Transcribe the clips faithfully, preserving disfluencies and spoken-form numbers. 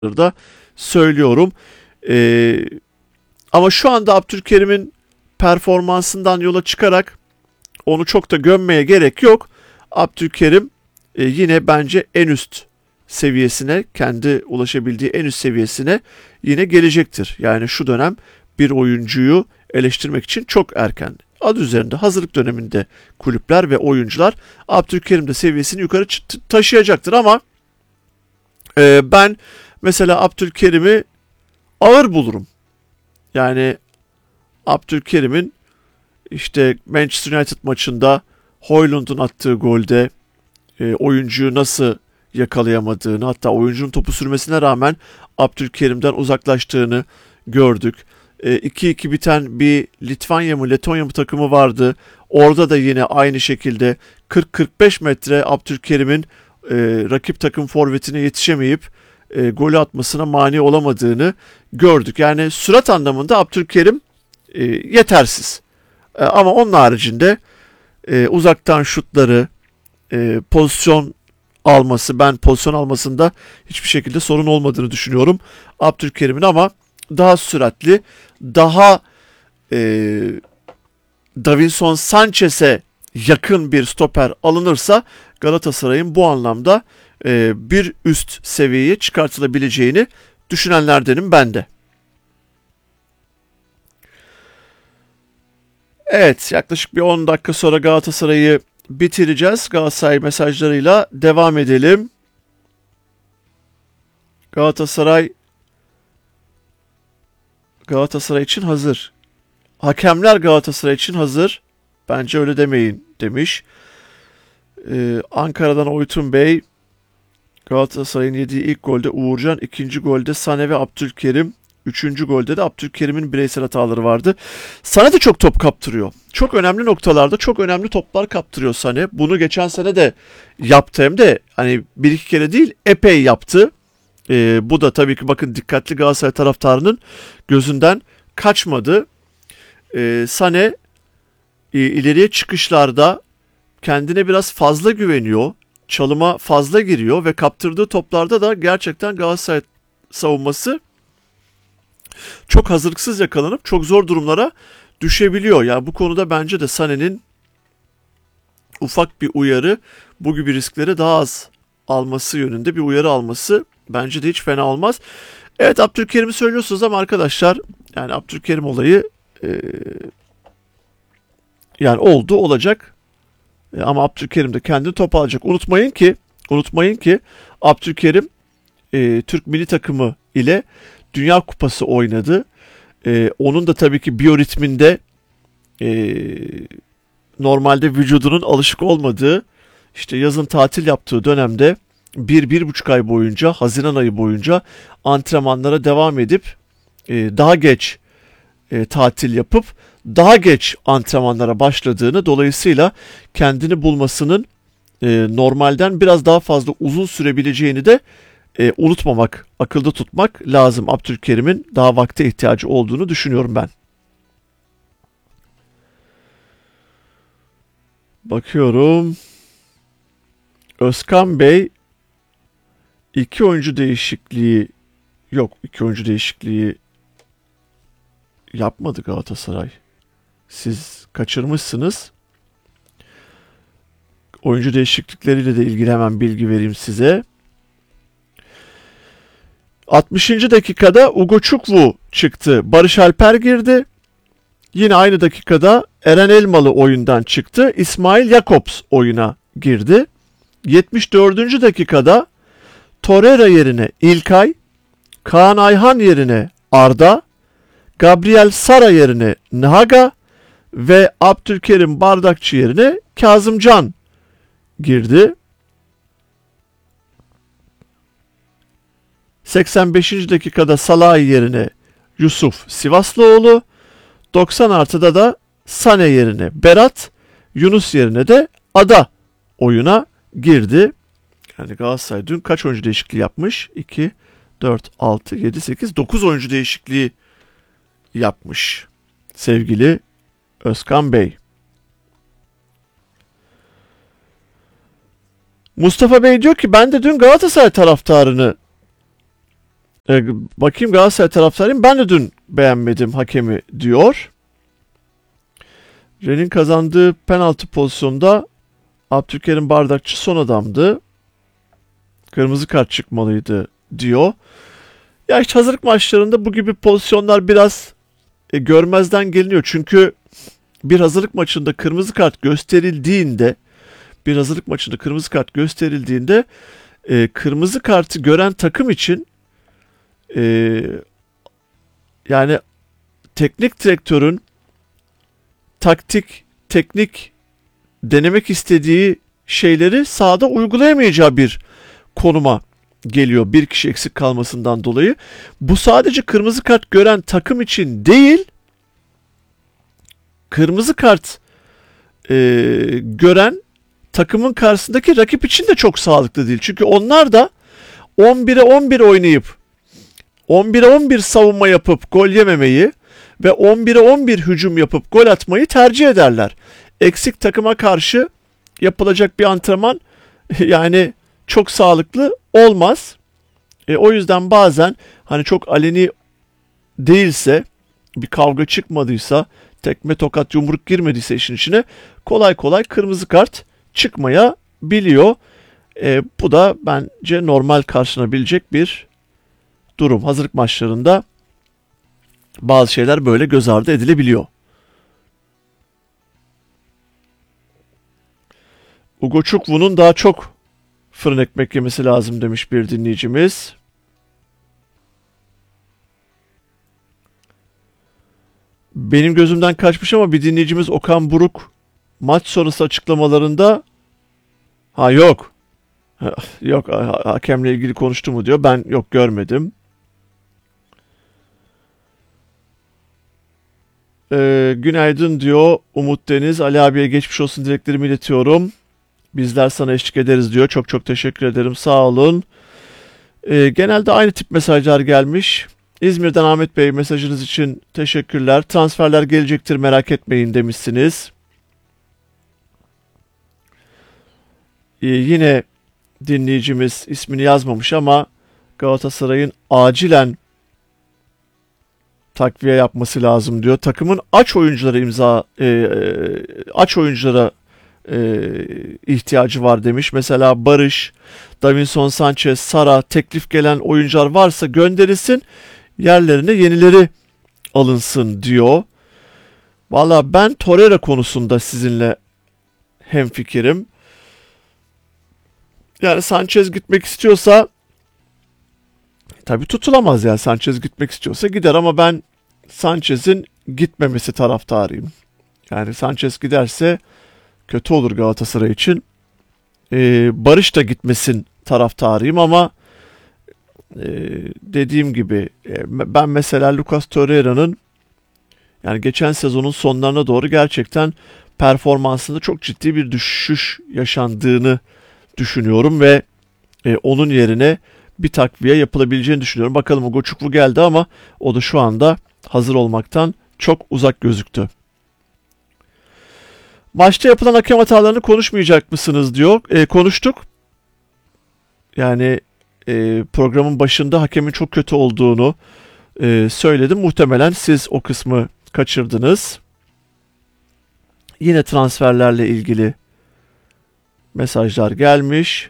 da söylüyorum. Ee, ama şu anda Abdülkerim'in performansından yola çıkarak onu çok da gömmeye gerek yok. Abdülkerim e, yine bence en üst seviyesine, kendi ulaşabildiği en üst seviyesine yine gelecektir. Yani şu dönem bir oyuncuyu eleştirmek için çok erken. Adı üzerinde hazırlık döneminde kulüpler ve oyuncular Abdülkerim de seviyesini yukarı taşıyacaktır ama e, ben mesela Abdülkerim'i ağır bulurum. Yani Abdülkerim'in işte Manchester United maçında Højlund'un attığı golde e, oyuncuyu nasıl yakalayamadığını, hatta oyuncunun topu sürmesine rağmen Abdülkerim'den uzaklaştığını gördük. E, iki iki biten bir Litvanya mı Letonya mı takımı vardı. Orada da yine aynı şekilde kırk kırk beş metre Abdülkerim'in e, rakip takım forvetine yetişemeyip e, golü atmasına mani olamadığını gördük. Yani sürat anlamında Abdülkerim e, yetersiz. E, ama onun haricinde e, uzaktan şutları, e, pozisyon alması, ben pozisyon almasında hiçbir şekilde sorun olmadığını düşünüyorum Abdülkerim'in, ama daha süratli, daha e, Davinson Sanchez'e yakın bir stoper alınırsa Galatasaray'ın bu anlamda e, bir üst seviyeye çıkartılabileceğini düşünenlerdenim ben de. Evet, yaklaşık bir on dakika sonra Galatasaray'ı bitireceğiz. Galatasaray mesajlarıyla devam edelim. Galatasaray Galatasaray için hazır. Hakemler Galatasaray için hazır. Bence öyle demeyin demiş. Ee, Ankara'dan Oytun Bey, Galatasaray'ın yediği ilk golde Uğurcan, ikinci golde Sané ve Abdülkerim, üçüncü golde de Abdülkerim'in bireysel hataları vardı. Sané de çok top kaptırıyor. Çok önemli noktalarda çok önemli toplar kaptırıyor Sané. Bunu geçen sene de yaptı, hem de hani bir iki kere değil, epey yaptı. Ee, bu da tabii ki bakın dikkatli Galatasaray taraftarının gözünden kaçmadı. Ee, Sané e, ileriye çıkışlarda kendine biraz fazla güveniyor. Çalıma fazla giriyor ve kaptırdığı toplarda da gerçekten Galatasaray savunması çok hazırlıksız yakalanıp çok zor durumlara düşebiliyor. Yani bu konuda bence de Sané'nin ufak bir uyarı, bu gibi riskleri daha az alması yönünde bir uyarı alması bence de hiç fena olmaz. Evet, Abdülkerim'i söylüyorsunuz ama arkadaşlar, yani Abdülkerim olayı e, yani oldu, olacak. E, ama Abdülkerim de kendini toparlayacak. Unutmayın ki, unutmayın ki Abdülkerim e, Türk milli takımı ile Dünya Kupası oynadı. E, onun da tabii ki biyoritminde e, normalde vücudunun alışık olmadığı, işte yazın tatil yaptığı dönemde bir, bir buçuk ay boyunca, Haziran ayı boyunca antrenmanlara devam edip e, daha geç e, tatil yapıp daha geç antrenmanlara başladığını, dolayısıyla kendini bulmasının e, normalden biraz daha fazla uzun sürebileceğini de e, unutmamak, akılda tutmak lazım. Abdülkerim'in daha vakte ihtiyacı olduğunu düşünüyorum ben. Bakıyorum. Özkan Bey, iki oyuncu değişikliği yok. iki oyuncu değişikliği yapmadı Galatasaray. Siz kaçırmışsınız. Oyuncu değişiklikleriyle de ilgili hemen bilgi vereyim size. altmışıncı dakikada Ugochukwu çıktı. Barış Alper girdi. Yine aynı dakikada Eren Elmalı oyundan çıktı. İsmail Jakobs oyuna girdi. yetmiş dördüncü dakikada Torreira yerine İlkay, Kaan Ayhan yerine Arda, Gabriel Sara yerine Nahaga ve Abdülkerim Bardakçı yerine Kazımcan girdi. seksen beşinci dakikada Salah yerine Yusuf Sivaslıoğlu, doksan artıda da Sané yerine Berat, Yunus yerine de Ada oyuna girdi. Yani Galatasaray dün kaç oyuncu değişikliği yapmış? iki, dört, altı, yedi, sekiz, dokuz oyuncu değişikliği yapmış sevgili Özkan Bey. Mustafa Bey diyor ki ben de dün Galatasaray taraftarını E, bakayım Galatasaray taraftarıyım. Ben de dün beğenmedim hakemi diyor. Ren'in kazandığı penaltı pozisyonunda Abdülkerim Bardakçı son adamdı. Kırmızı kart çıkmalıydı diyor. Ya işte hazırlık maçlarında bu gibi pozisyonlar biraz e, görmezden geliniyor. Çünkü bir hazırlık maçında kırmızı kart gösterildiğinde bir hazırlık maçında kırmızı kart gösterildiğinde e, kırmızı kartı gören takım için e, yani teknik direktörün taktik, teknik denemek istediği şeyleri sahada uygulayamayacağı bir konuma geliyor bir kişi eksik kalmasından dolayı. Bu sadece kırmızı kart gören takım için değil, kırmızı kart e, gören takımın karşısındaki rakip için de çok sağlıklı değil. Çünkü onlar da on bire on bir oynayıp on bire on bir savunma yapıp gol yememeyi ve on bire on bir hücum yapıp gol atmayı tercih ederler. Eksik takıma karşı yapılacak bir antrenman yani çok sağlıklı olmaz. E, o yüzden bazen hani çok aleni değilse, bir kavga çıkmadıysa, tekme tokat yumruk girmediyse işin içine kolay kolay kırmızı kart çıkmayabiliyor. E, bu da bence normal karşılanabilecek bir durum. Hazırlık maçlarında bazı şeyler böyle göz ardı edilebiliyor. Ugo Çukvu'nun daha çok fırın ekmek yemesi lazım demiş bir dinleyicimiz. Benim gözümden kaçmış ama bir dinleyicimiz Okan Buruk maç sonrası açıklamalarında ha yok yok hakemle ilgili konuştu mu diyor. Ben yok görmedim. Ee, günaydın diyor Umut Deniz. Ali abiye geçmiş olsun dileklerimi iletiyorum. Bizler sana eşlik ederiz diyor. Çok çok teşekkür ederim. Sağ olun. Ee, genelde aynı tip mesajlar gelmiş. İzmir'den Ahmet Bey mesajınız için teşekkürler. Transferler gelecektir merak etmeyin demişsiniz. Ee, yine dinleyicimiz ismini yazmamış ama Galatasaray'ın acilen takviye yapması lazım diyor. Takımın aç oyunculara imza e, aç oyunculara e, ihtiyacı var demiş. Mesela Barış, Davinson Sanchez, Sara teklif gelen oyuncular varsa gönderilsin. Yerlerine yenileri alınsın diyor. Valla ben Torreira konusunda sizinle hemfikirim. Yani Sanchez gitmek istiyorsa tabii tutulamaz yani. Sanchez gitmek istiyorsa gider ama ben Sanchez'in gitmemesi taraftarıyım. Yani Sanchez giderse kötü olur Galatasaray için. Ee, Barış da gitmesin taraftarıyım ama e, dediğim gibi e, ben mesela Lucas Torreira'nın yani geçen sezonun sonlarına doğru gerçekten performansında çok ciddi bir düşüş yaşandığını düşünüyorum ve e, onun yerine bir takviye yapılabileceğini düşünüyorum. Bakalım Ugo Çukwu geldi ama o da şu anda hazır olmaktan çok uzak gözüktü. Maçta yapılan hakem hatalarını konuşmayacak mısınız diyor. E, konuştuk. Yani e, programın başında hakemin çok kötü olduğunu e, söyledim. Muhtemelen siz o kısmı kaçırdınız. Yine transferlerle ilgili mesajlar gelmiş.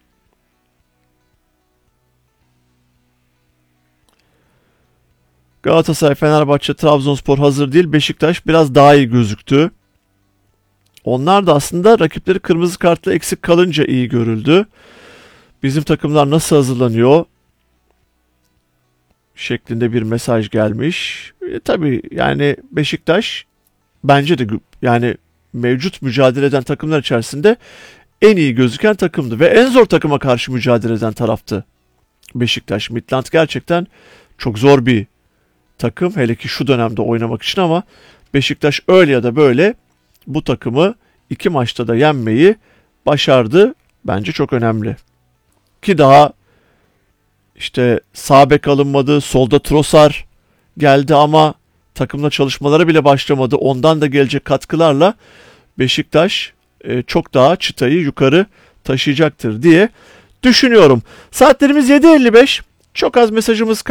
Galatasaray, Fenerbahçe, Trabzonspor hazır değil. Beşiktaş biraz daha iyi gözüktü. Onlar da aslında rakipleri kırmızı kartla eksik kalınca iyi görüldü. Bizim takımlar nasıl hazırlanıyor? Şeklinde bir mesaj gelmiş. E, tabii yani Beşiktaş bence de yani mevcut mücadele eden takımlar içerisinde en iyi gözüken takımdı ve en zor takıma karşı mücadele eden taraftı Beşiktaş. Midland gerçekten çok zor bir takım hele ki şu dönemde oynamak için ama Beşiktaş öyle ya da böyle bu takımı iki maçta da yenmeyi başardı. Bence çok önemli. Ki daha işte sağ bek alınmadı, solda Trossard geldi ama takımla çalışmalara bile başlamadı. Ondan da gelecek katkılarla Beşiktaş e, çok daha çıtayı yukarı taşıyacaktır diye düşünüyorum. Saatlerimiz yedi elli beş. Çok az mesajımız kaldı.